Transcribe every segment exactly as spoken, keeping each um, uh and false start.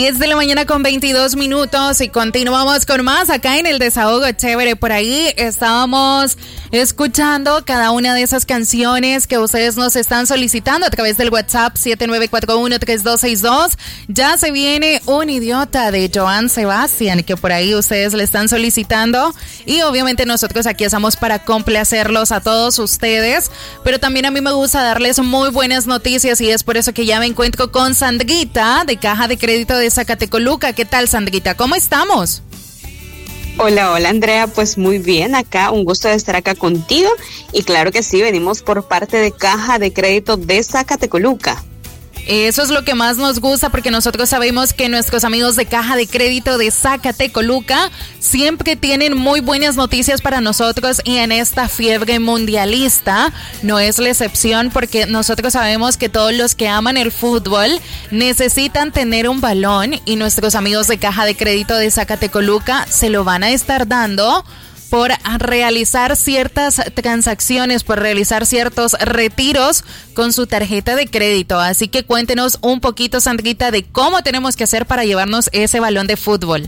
diez de la mañana con veintidós minutos y continuamos con más acá en el Desahogo Chévere. Por ahí estábamos escuchando cada una de esas canciones que ustedes nos están solicitando a través del WhatsApp siete nueve cuatro uno, tres dos seis dos. Ya se viene Un Idiota de Joan Sebastián, que por ahí ustedes le están solicitando, y obviamente nosotros aquí estamos para complacerlos a todos ustedes, pero también a mí me gusta darles muy buenas noticias y es por eso que ya me encuentro con Sandrita de Caja de Crédito de Zacatecoluca. ¿Qué tal, Sandrita? ¿Cómo estamos? Hola, hola Andrea, pues muy bien acá, un gusto de estar acá contigo y claro que sí, venimos por parte de Caja de Crédito de Zacatecoluca. Eso es lo que más nos gusta porque nosotros sabemos que nuestros amigos de Caja de Crédito de Zacatecoluca siempre tienen muy buenas noticias para nosotros y en esta fiebre mundialista no es la excepción porque nosotros sabemos que todos los que aman el fútbol necesitan tener un balón y nuestros amigos de Caja de Crédito de Zacatecoluca se lo van a estar dando por realizar ciertas transacciones, por realizar ciertos retiros con su tarjeta de crédito. Así que cuéntenos un poquito, Sandrita, de cómo tenemos que hacer para llevarnos ese balón de fútbol.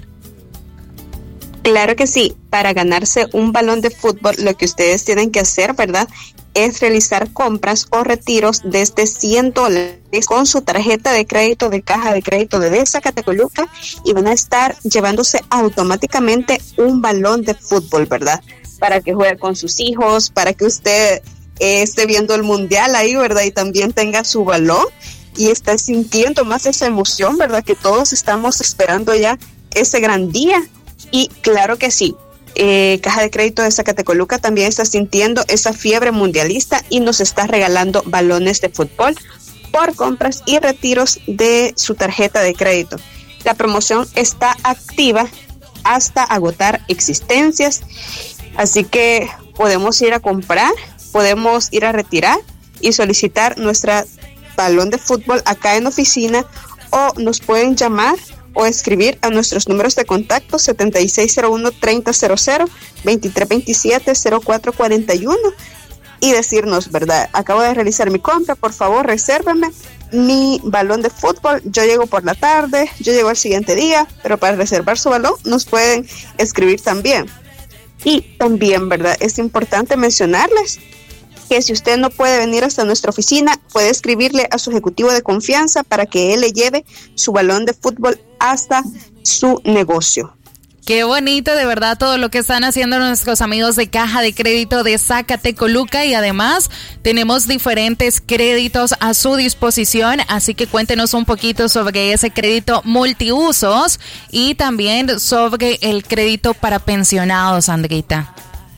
Claro que sí, para ganarse un balón de fútbol, lo que ustedes tienen que hacer, ¿verdad?, es realizar compras o retiros desde cien dólares con su tarjeta de crédito de Caja de Crédito de Zacatecoluca y van a estar llevándose automáticamente un balón de fútbol, ¿verdad? Para que juegue con sus hijos, para que usted eh, esté viendo el mundial ahí, ¿verdad? Y también tenga su balón y esté sintiendo más esa emoción, ¿verdad? Que todos estamos esperando ya ese gran día. Y claro que sí. Eh, Caja de Crédito de Zacatecoluca también está sintiendo esa fiebre mundialista y nos está regalando balones de fútbol por compras y retiros de su tarjeta de crédito. La promoción está activa hasta agotar existencias, así que podemos ir a comprar, podemos ir a retirar y solicitar nuestra balón de fútbol acá en oficina o nos pueden llamar o escribir a nuestros números de contacto setenta y seis cero uno, treinta cero cero, veintitrés veintisiete, cero cuatro cuarenta y uno y decirnos, ¿verdad? Acabo de realizar mi compra, por favor, resérveme mi balón de fútbol. Yo llego por la tarde, yo llego al siguiente día, pero para reservar su balón nos pueden escribir también. Y también, ¿verdad? Es importante mencionarles que si usted no puede venir hasta nuestra oficina, puede escribirle a su ejecutivo de confianza para que él le lleve su balón de fútbol hasta su negocio. Qué bonito, de verdad, todo lo que están haciendo nuestros amigos de Caja de Crédito de Zacatecoluca y además tenemos diferentes créditos a su disposición, así que cuéntenos un poquito sobre ese crédito multiusos y también sobre el crédito para pensionados, Andrita.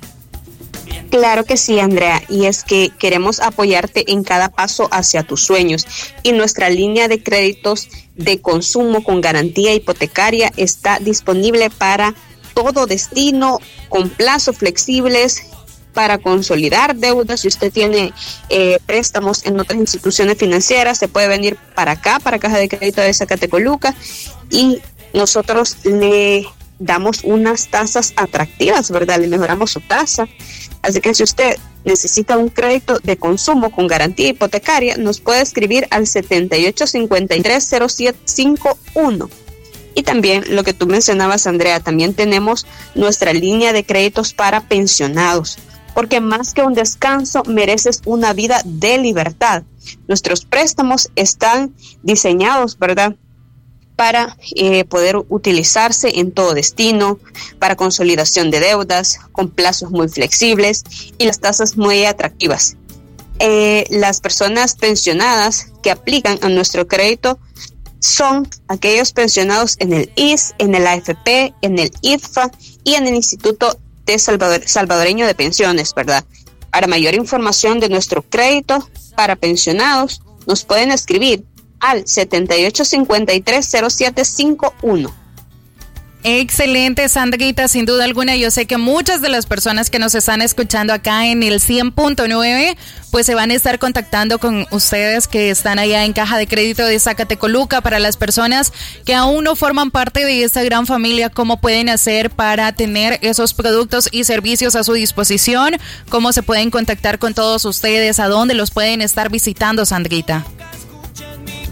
Claro que sí, Andrea, y es que queremos apoyarte en cada paso hacia tus sueños y nuestra línea de créditos de consumo con garantía hipotecaria está disponible para todo destino, con plazos flexibles para consolidar deudas. Si usted tiene eh, préstamos en otras instituciones financieras, se puede venir para acá, para Caja de Crédito de Zacatecoluca y nosotros le damos unas tasas atractivas, ¿verdad? Le mejoramos su tasa. Así que si usted necesita un crédito de consumo con garantía hipotecaria, nos puede escribir al setenta y ocho cincuenta y tres cero siete cincuenta y uno. Y también lo que tú mencionabas, Andrea, también tenemos nuestra línea de créditos para pensionados, porque más que un descanso, mereces una vida de libertad. Nuestros préstamos están diseñados, ¿verdad?, para eh, poder utilizarse en todo destino, para consolidación de deudas, con plazos muy flexibles y las tasas muy atractivas. Eh, las personas pensionadas que aplican a nuestro crédito son aquellos pensionados en el I S, en el A F P, en el I F A y en el Instituto de Salvador, Salvadoreño de Pensiones, ¿verdad? Para mayor información de nuestro crédito para pensionados, nos pueden escribir al setenta y ocho cincuenta y tres cero siete cincuenta y uno. Excelente, Sandrita, sin duda alguna. Yo sé que muchas de las personas que nos están escuchando acá en el cien punto nueve, pues se van a estar contactando con ustedes que están allá en Caja de Crédito de Zacatecoluca. Para las personas que aún no forman parte de esta gran familia, ¿cómo pueden hacer para tener esos productos y servicios a su disposición? ¿Cómo se pueden contactar con todos ustedes? ¿A dónde los pueden estar visitando, Sandrita?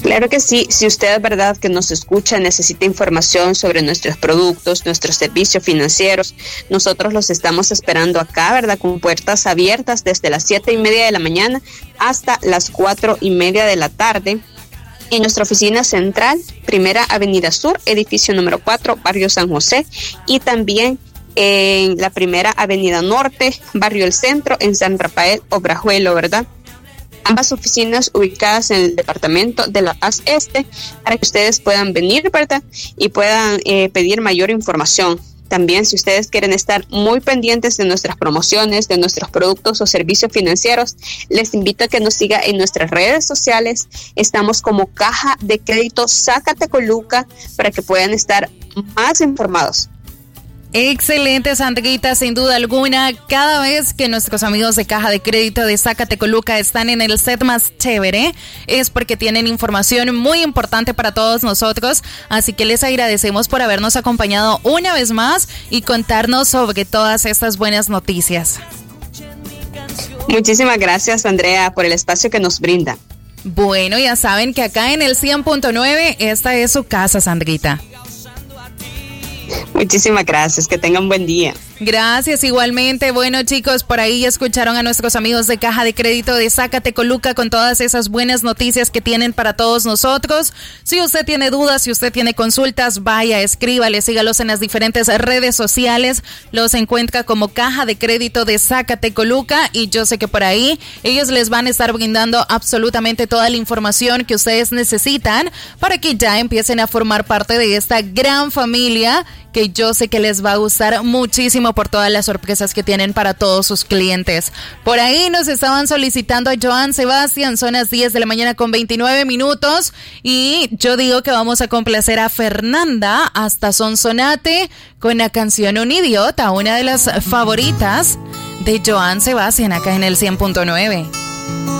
Claro que sí, si usted es verdad que nos escucha, necesita información sobre nuestros productos, nuestros servicios financieros, nosotros los estamos esperando acá, ¿verdad? Con puertas abiertas desde las siete y media de la mañana hasta las cuatro y media de la tarde. En nuestra oficina central, Primera Avenida Sur, edificio número cuatro, Barrio San José, y también en la Primera Avenida Norte, Barrio El Centro, en San Rafael, Obrajuelo, ¿verdad? Ambas oficinas ubicadas en el departamento de La Paz Este, para que ustedes puedan venir, ¿verdad? Y puedan eh, pedir mayor información. También, si ustedes quieren estar muy pendientes de nuestras promociones, de nuestros productos o servicios financieros, les invito a que nos siga en nuestras redes sociales. Estamos como Caja de Crédito Zacatecoluca para que puedan estar más informados. Excelente, Sandrita, sin duda alguna. Cada vez que nuestros amigos de Caja de Crédito de Zacatecoluca están en el set más chévere, es porque tienen información muy importante para todos nosotros. Así que les agradecemos por habernos acompañado una vez más y contarnos sobre todas estas buenas noticias. Muchísimas gracias, Andrea, por el espacio que nos brinda. Bueno, ya saben que acá en el cien punto nueve, esta es su casa, Sandrita. Muchísimas gracias, que tengan un buen día. Gracias, igualmente. Bueno, chicos, por ahí escucharon a nuestros amigos de Caja de Crédito de Zacatecoluca con todas esas buenas noticias que tienen para todos nosotros. Si usted tiene dudas, si usted tiene consultas, vaya, escríbale, sígalos en las diferentes redes sociales. Los encuentra como Caja de Crédito de Zacatecoluca y yo sé que por ahí ellos les van a estar brindando absolutamente toda la información que ustedes necesitan para que ya empiecen a formar parte de esta gran familia que yo sé que les va a gustar muchísimo por todas las sorpresas que tienen para todos sus clientes. Por ahí nos estaban solicitando a Joan Sebastián, son las diez de la mañana con veintinueve minutos y yo digo que vamos a complacer a Fernanda hasta Sonsonate con la canción Un Idiota, una de las favoritas de Joan Sebastián acá en el cien punto nueve.